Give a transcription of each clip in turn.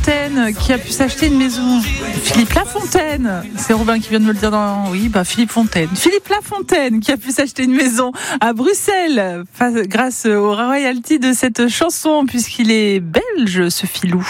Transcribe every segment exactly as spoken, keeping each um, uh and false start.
Lafontaine qui a pu s'acheter une maison. Philippe Lafontaine, c'est Robin qui vient de me le dire dans... Oui, bah Philippe Fontaine. Philippe Lafontaine qui a pu s'acheter une maison à Bruxelles grâce aux royalties de cette chanson, puisqu'il est belge, ce filou.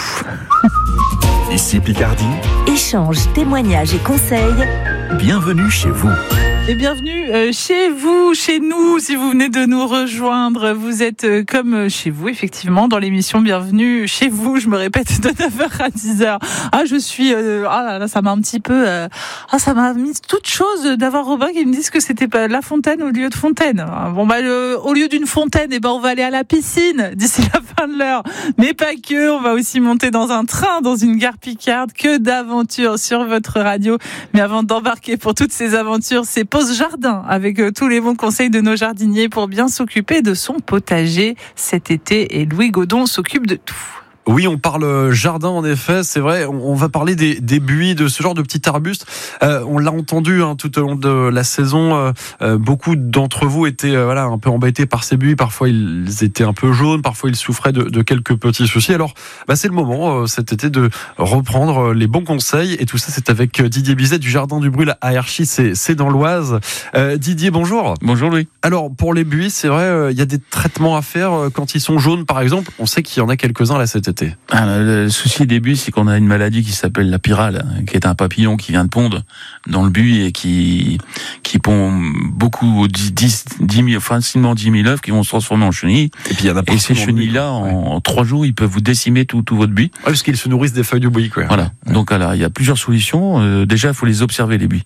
Ici Picardie. Échange, témoignages et conseils. Bienvenue chez vous. Et bienvenue euh, chez vous, chez nous, si vous venez de nous rejoindre. Vous êtes euh, comme chez vous, effectivement, dans l'émission Bienvenue chez vous. Je me répète, de neuf heures à dix heures. Ah, je suis... Euh, ah là là, ça m'a un petit peu... Euh, ah, ça m'a mis toute chose d'avoir Robin qui me dise que c'était pas La Fontaine au lieu de Fontaine. Bon, bah, le, au lieu d'une fontaine, eh ben, on va aller à la piscine d'ici la fin de l'heure. Mais pas que, on va aussi monter dans un train, dans une gare picarde. Que d'aventures sur votre radio. Mais avant d'embarquer pour toutes ces aventures, c'est Pause Jardin, avec tous les bons conseils de nos jardiniers pour bien s'occuper de son potager cet été. Et Louis Godon s'occupe de tout. Oui, on parle jardin en effet, c'est vrai. On va parler des, des buis, de ce genre de petits arbustes. Euh, on l'a entendu hein, tout au long de la saison. Euh, beaucoup d'entre vous étaient euh, voilà un peu embêtés par ces buis. Parfois ils étaient un peu jaunes, parfois ils souffraient de, de quelques petits soucis. Alors, bah, c'est le moment euh, cet été de reprendre les bons conseils. Et tout ça, c'est avec Didier Bizet du Jardin du Brûle à Herchy, c'est, c'est dans l'Oise. Euh, Didier, bonjour. Bonjour Louis. Alors pour les buis, c'est vrai, il euh, y a des traitements à faire euh, quand ils sont jaunes, par exemple. On sait qu'il y en a quelques-uns là cet été. Ah, le souci des buis, c'est qu'on a une maladie qui s'appelle la pyrale, qui est un papillon qui vient de pondre dans le buis et qui qui pond beaucoup, dix mille, facilement dix mille œufs qui vont se transformer en chenilles. Et puis il y en a et ces chenilles-là, en, ouais. en trois jours, ils peuvent vous décimer tout, tout votre buis. Ouais, parce qu'ils se nourrissent des feuilles du buis, quoi. Voilà. Ouais. Donc alors, il y a plusieurs solutions. Euh, déjà, il faut les observer les buis.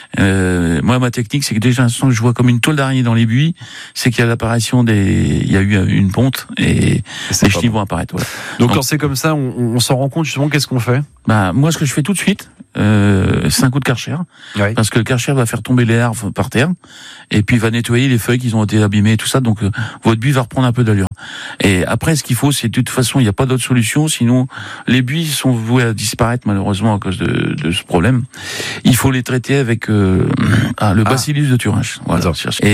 Euh, moi, ma technique, c'est que déjà, je vois comme une toile d'araignée dans les buis, c'est qu'il y a l'apparition des, il y a eu une ponte et, et les chenilles vont apparaître. Voilà. Donc, Donc quand c'est comme ça, on, on s'en rend compte justement. Qu'est-ce qu'on fait? Bah moi, ce que je fais tout de suite, euh, c'est un coup de Karcher, oui. Parce que le Karcher va faire tomber les larves par terre et puis va nettoyer les feuilles qui ont été abîmées et tout ça. Donc euh, votre buis va reprendre un peu d'allure. Et après, ce qu'il faut, c'est de toute façon, il n'y a pas d'autre solution. Sinon, les buis sont voués à disparaître malheureusement à cause de, de ce problème. Il faut les traiter avec euh, ah, le Bacillus ah. de Thuringe. Voilà.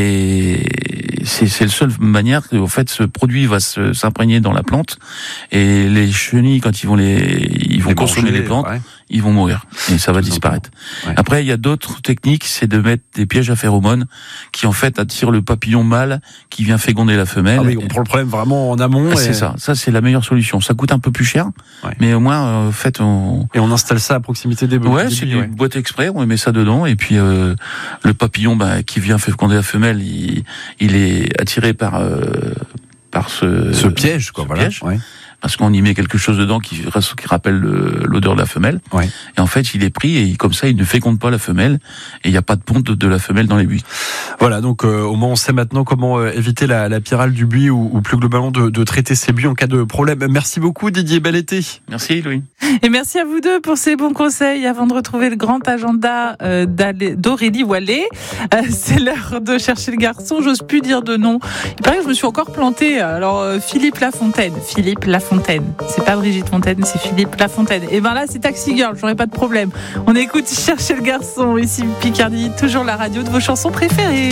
Et c'est, c'est la seule manière que, en fait, ce produit va se, s'imprégner dans la plante et les chenilles, quand ils vont les, ils vont les consommer manger, les plantes, ouais. Ils vont mourir et ça va Tout disparaître. Ouais. Après, il y a d'autres techniques, c'est de mettre des pièges à phéromones qui en fait attirent le papillon mâle qui vient féconder la femelle. Ah oui, on prend le problème vraiment en amont. Ah, et... C'est ça, ça c'est la meilleure solution. Ça coûte un peu plus cher, ouais. Mais au moins, en fait, on et on installe ça à proximité des ouais, des c'est billes, une ouais. boîte exprès, on met ça dedans et puis euh, le papillon, bah, qui vient féconder la femelle, il, il est attiré par euh, par ce ce piège, quoi. Ce voilà. Piège. Ouais. Parce qu'on y met quelque chose dedans qui, qui rappelle le, l'odeur de la femelle. Ouais. Et en fait, il est pris et comme ça, il ne féconde pas la femelle. Et il n'y a pas de ponte de, de la femelle dans les buis. Voilà, donc euh, au moins on sait maintenant comment euh, éviter la, la pyrale du buis ou, ou plus globalement de, de traiter ces buis en cas de problème. Merci beaucoup Didier, bel été. Merci Louis. Et merci à vous deux pour ces bons conseils. Avant de retrouver le grand agenda euh, d'Aurélie Wallet, euh, c'est l'heure de chercher le garçon. J'ose plus dire de nom. Il paraît que je me suis encore plantée. Alors euh, Philippe Lafontaine. Philippe Lafontaine. C'est pas Brigitte Fontaine, c'est Philippe Lafontaine. Et ben là, c'est Taxi Girl, j'aurais pas de problème. On écoute Chercher le garçon, ici Picardie, toujours la radio de vos chansons préférées.